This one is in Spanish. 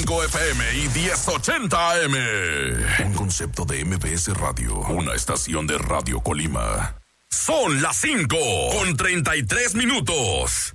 95 FM y 1080 AM. Un concepto de MBS Radio, una estación de Radio Colima. Son las 5:33.